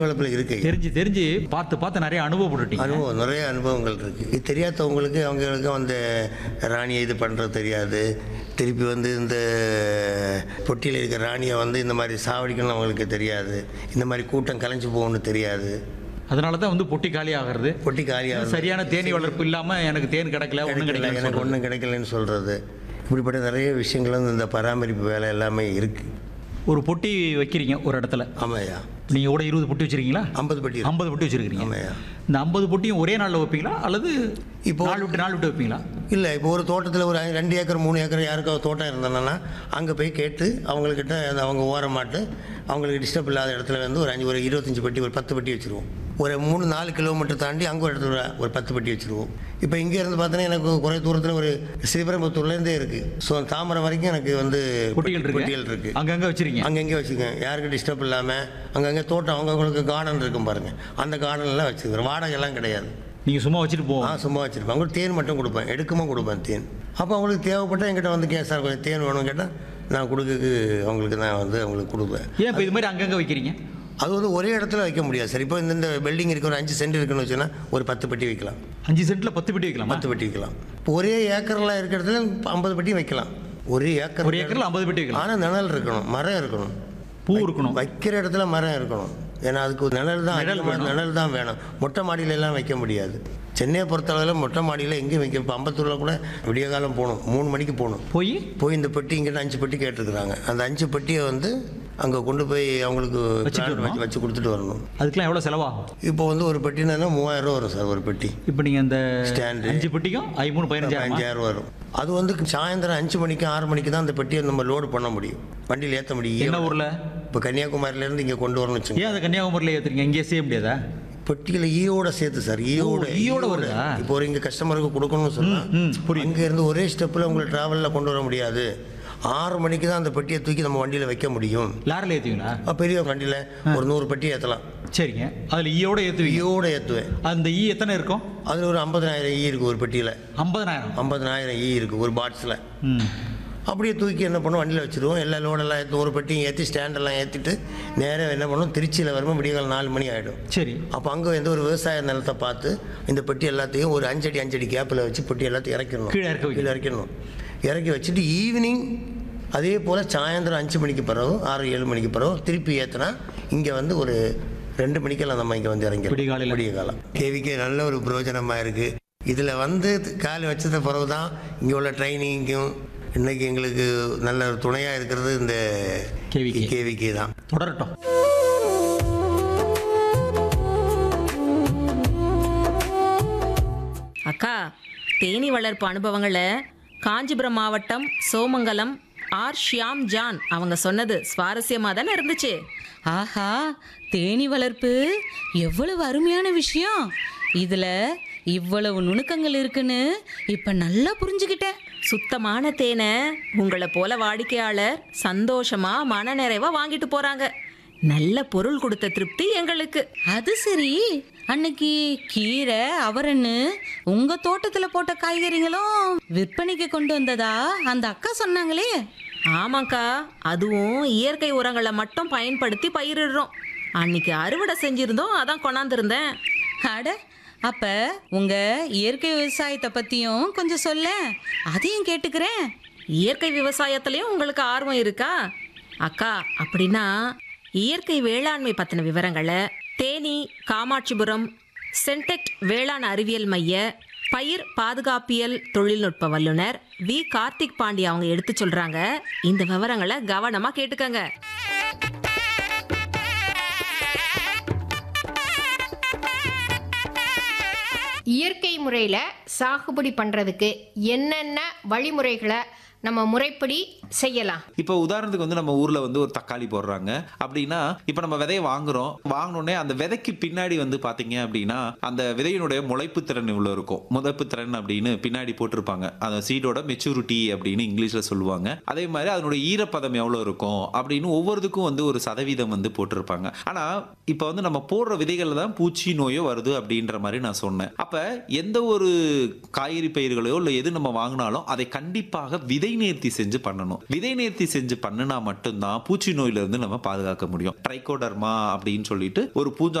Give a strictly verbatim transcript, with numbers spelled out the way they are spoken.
வளர்ப்புல இருக்கு. தெரிஞ்சு தெரிஞ்சு பார்த்து பார்த்து நிறைய அனுபவப்பட்டுட்டீங்க. அனுபவம் நிறைய அனுபவங்கள் இருக்குது. இது தெரியாதவங்களுக்கு அவங்களுக்கு அந்த ராணியை இது பண்ணுறது தெரியாது. திருப்பி வந்து இந்த பொட்டியில் இருக்கிற ராணியை வந்து இந்த மாதிரி சாவடிக்கணும்னு அவங்களுக்கு தெரியாது. இந்த மாதிரி கூட்டம் கலைஞ்சு போகணும்னு தெரியாது. அதனால தான் வந்து பொட்டி காலி ஆகிறது. பொட்டி காலியாக சரியான தேனி வளர்ப்பு இல்லாமல் எனக்கு தேன் கிடைக்கல, ஒன்றும் கிடைக்கல, எனக்கு ஒன்றும் கிடைக்கலன்னு சொல்கிறது. இப்படிப்பட்ட நிறைய விஷயங்கள் வந்து இந்த பராமரிப்பு வேலை எல்லாமே இருக்குது. ஒரு பொட்டி வைக்கிறீங்க ஒரு இடத்துல. ஆமாய்யா. நீங்கள் கூட இருபது பொட்டி வச்சிருக்கீங்களா? ஐம்பது பொட்டி ஐம்பது பொட்டி வச்சிருக்கீங்க. ஆமாய்யா. இந்த ஐம்பது பொட்டியும் ஒரே நாளில் வைப்பீங்களா அல்லது இப்போ நாள் விட்டு நாள் விட்டு வைப்பீங்களா? இல்லை, இப்போ ஒரு தோட்டத்தில் ஒரு ரெண்டு ஏக்கர் மூணு ஏக்கர் யாருக்காவது தோட்டம் இருந்தோன்னா அங்கே போய் கேட்டு அவங்கக்கிட்ட அவங்க ஓரமாட்டு அவங்களுக்கு டிஸ்டர்ப் இல்லாத இடத்துல வந்து ஒரு அஞ்சு ஒரு இருபத்தஞ்சி பெட்டி ஒரு பத்து பெட்டி வச்சுருவோம். ஒரு மூணு நாலு கிலோமீட்டர் தாண்டி அங்கே ஒரு இடத்துல ஒரு பத்து பெட்டி வச்சுருவோம். இப்போ இங்கே இருந்து பார்த்தோன்னா எனக்கு குறை தூரத்தில் ஒரு ஸ்ரீபெரும்புத்தூர்லேருந்தே இருக்குது. ஸோ தாமரை வரைக்கும் எனக்கு வந்து பொட்டிகள் இருக்கு. பொட்டிகள் இருக்குது. அங்கங்கே வச்சுருக்கீங்க. அங்கங்கே வச்சுருக்கேன். யாருக்கும் டிஸ்டர்ப் இல்லாமல் அங்கங்கே தோட்டம் அவங்களுக்கு கார்டன் இருக்கும் பாருங்கள். அந்த கார்டன்லாம் வச்சுருக்கிறேன். வாடகைலாம் கிடையாது. நீங்கள் சும்மா வச்சுட்டு போவோம். ஆ சும்மா வச்சுருப்பேன். அவங்களுக்கு தேன் மட்டும் கொடுப்பேன். எடுக்குமா கொடுப்பேன் தேன். அப்போ அவங்களுக்கு தேவைப்பட்டால் என்கிட்ட வந்து கே சார் கொஞ்சம் தேன் வேணும்னு கேட்டால் நான் கொடுக்க அவங்களுக்கு நான் வந்து அவங்களுக்கு கொடுப்பேன். ஏன் இப்போ இது மாதிரி அங்கங்கே வைக்கிறீங்க? அது வந்து ஒரே இடத்துல வைக்க முடியாது சார். இப்போ இந்த பில்டிங் இருக்க ஒரு அஞ்சு சென்ட் இருக்குன்னு வச்சுன்னா ஒரு பத்து பெட்டி வைக்கலாம். அஞ்சு சென்ட்டில் பத்து பெட்டி வைக்கலாம். பத்து பெட்டி வைக்கலாம். இப்போ ஒரே ஏக்கர்லாம் இருக்கிற இடத்துல ஐம்பது பெட்டி வைக்கலாம். ஒரே ஏக்கர் ஒரு ஏக்கரில் ஐம்பது பெட்டி வைக்கலாம். ஆனால் நிழல் இருக்கணும், மரம் இருக்கணும், பூ இருக்கணும். வைக்கிற இடத்துல மரம் இருக்கணும். ஏன்னா அதுக்கு ஒரு நிழல் தான் நிழல் தான் வேணும். மொட்டை மாடியில எல்லாம் வைக்க முடியாது. சென்னையை பொறுத்தளவில் மொட்டை மாடியில் எங்கேயும் வைக்க. இப்போ அம்பத்தூரில் கூட விடிய காலம் போகணும், மூணு மணிக்கு போகணும். போய் போய் இந்த பெட்டி இங்கிட்ட அஞ்சு பெட்டி கேட்டுருக்குறாங்க. அந்த அஞ்சு பெட்டியை வந்து அங்கே கொண்டு போய் அவங்களுக்கு வச்சு வச்சு கொடுத்துட்டு வரணும். அதுக்கெலாம் எவ்வளோ செலவாகும்? இப்போ வந்து ஒரு பெட்டினா மூவாயிரம் ரூபா வரும் சார் ஒரு பெட்டி. இப்போ நீங்கள் இந்த ஸ்டாண்டு அஞ்சு பெட்டிக்கும் ஐமூணு பதினஞ்சாயிரம் அஞ்சாயிரம் வரும். அது வந்து சாயந்தரம் அஞ்சு மணிக்கு ஆறு மணிக்கு தான் அந்த பெட்டியை நம்ம லோடு பண்ண முடியும், வண்டியில் ஏற்ற முடியும். என்ன ஊரில்? இப்போ கன்னியாகுமரியிலேருந்து இங்கே கொண்டு வரணும்னு வச்சுங்க. ஏன் அதை கன்னியாகுமரியில் ஏற்றுறீங்க? இங்கே செய்ய முடியாதா? பெட்டியில் ஈயோட சேர்த்து சார். ஈயோட ஈயோட வருதா? இப்போ ஒரு இங்கே கஸ்டமருக்கு கொடுக்கணும்னு சொன்னால் இங்கே இருந்து ஒரே ஸ்டெப்பில் உங்களுக்கு ட்ராவலில் கொண்டு வர முடியாது. ஆறு மணிக்கு தான் அந்த பெட்டியை தூக்கி நம்ம வண்டியில் வைக்க முடியும். லாரில் ஏற்றுவீங்களா? பெரிய பெரிய வண்டியில் ஒரு நூறு பெட்டி ஏற்றலாம். சரிங்க. அதில் ஈயோட ஏற்றுவீங்க? ஈயோட ஏற்றுவேன். அந்த ஈ எத்தனை இருக்கும்? அதில் ஒரு ஐம்பதனாயிரம் ஈ இருக்குது ஒரு பெட்டியில். ஐம்பதனாயிரம் ஐம்பதனாயிரம் ஈ இருக்குது ஒரு பாக்ஸில். ம் அப்படியே தூக்கி என்ன பண்ணுவோம், வண்டியில் வச்சுருவோம். எல்லா லோடெல்லாம் ஏற்றி ஒரு பெட்டியும் ஏற்றி ஸ்டாண்டெல்லாம் ஏற்றிட்டு நேராக என்ன பண்ணுவோம், திருச்சியில் வரும்போது விடியகாலம் நாலு மணி ஆகிடும். சரி. அப்போ அங்கே வந்து ஒரு விவசாய நிலத்தை பார்த்து இந்த பெட்டி எல்லாத்தையும் ஒரு அஞ்சடி அஞ்சடி கேப்பில் வச்சு பெட்டி எல்லாத்தையும் இறக்கிடணும். கீழே இறக்க கீழே இறக்கிடணும். இறக்கி வச்சுட்டு ஈவினிங் அதே போல் சாயந்தரம் அஞ்சு மணிக்கு பிறகு ஆறு ஏழு மணிக்கு பிறகு திருப்பி ஏற்றினா இங்கே வந்து ஒரு ரெண்டு மணிக்கெல்லாம் நம்ம இங்கே வந்து இறங்கி விடிய காலையில் விடிய காலம். கேவிக்கே நல்ல ஒரு பிரயோஜனமாக இருக்குது. இதில் வந்து கால் வச்சத பிறகு தான் இங்கே உள்ள ட்ரைனிங்கும் இன்றைக்கி எங்களுக்கு நல்ல துணையாக இருக்கிறது இந்த கேவிகே கேவிகே தான். தொடரட்டும். அக்கா, தேனி வளர்ப்பு அனுபவங்களை காஞ்சிபுரம் மாவட்டம் சோமங்கலம் ஆர் ஷியாம் ஜான் அவங்க சொன்னது சுவாரஸ்யமாக தானே இருந்துச்சு. ஆஹா, தேனி வளர்ப்பு எவ்வளவு அருமையான விஷயம். இதுல இவ்வளவு நுணுக்கங்கள் இருக்குன்னு இப்ப நல்லா புரிஞ்சுக்கிட்டேன். சுத்தமான தேனை உங்களை போல வாடிக்கையாளர் சந்தோஷமா மனநிறைவா வாங்கிட்டு போறாங்க. நல்ல பொருள் கொடுத்த திருப்தி எங்களுக்கு. அது சரி, அன்னைக்கு கீரை அவரன்னு உங்க தோட்டத்துல போட்ட காய்கறிகளும் விற்பனைக்கு கொண்டு வந்ததா அந்த அக்கா சொன்னாங்களே? ஆமாக்கா, அதுவும் இயற்கை உரங்களை மட்டும் பயன்படுத்தி பயிரிடுறோம். அன்னைக்கு அறுவடை செஞ்சிருந்தோம், அதான் கொண்டாந்துருந்தேன். அட, அப்ப உங்க இயற்கை விவசாயத்தை பத்தியும் கொஞ்சம் சொல்ல, அதையும் கேட்டுக்கிறேன். இயற்கை விவசாயத்திலையும் உங்களுக்கு ஆர்வம் இருக்கா அக்கா? அப்படின்னா இயற்கை வேளாண்மை பற்றின விவரங்களை தேனி காமாட்சிபுரம் சென்டெக்ட் வேளாண் அறிவியல் மைய பயிர் பாதுகாப்பியல் தொழில்நுட்ப வல்லுநர் வி கார்த்திக் பாண்டி அவங்க எடுத்து சொல்றாங்க. இந்த விவரங்களை கவனமா கேட்டுக்கங்க. இயற்கை முறையில் சாகுபடி பண்ணுறதுக்கு என்னென்ன வழிமுறைகளை நம்ம முறைப்படி செய்யலாம்? இப்போ உதாரணத்துக்கு வந்து நம்ம ஊர்ல வந்து ஒரு தக்காளி போடுறாங்க அப்படின்னா, இப்போ நம்ம விதையை வாங்குறோம். வாங்கினோடனே அந்த விதைக்கு பின்னாடி வந்து பாத்தீங்க அப்படின்னா அந்த விதையினுடைய முளைப்பு திறன் இவ்வளோ இருக்கும். முளைப்பு திறன் அப்படின்னு பின்னாடி போட்டிருப்பாங்க. அந்த சீடோட மெச்சூரிட்டி அப்படின்னு இங்கிலீஷ்ல சொல்லுவாங்க. அதே மாதிரி அதனுடைய ஈரப்பதம் எவ்வளோ இருக்கும் அப்படின்னு ஒவ்வொருத்துக்கும் வந்து ஒரு சதவீதம் வந்து போட்டிருப்பாங்க. ஆனா இப்போ வந்து நம்ம போடுற விதைகள் தான் பூச்சி நோயோ வருது அப்படின்ற மாதிரி நான் சொன்னேன். அப்ப எந்த ஒரு காய்கறி பயிர்களையோ இல்லை எது நம்ம வாங்கினாலும் அதை கண்டிப்பாக விதை விதை நேர்த்தி செஞ்சு பண்ணணும். விதை நேர்த்தி செஞ்சு பண்ணினா மட்டும்தான் பூச்சி நோயில இருந்து நம்ம பாதுகாக்க முடியும். ட்ரைகோடர்மா அப்படின்னு சொல்லிட்டு ஒரு பூஞ்சா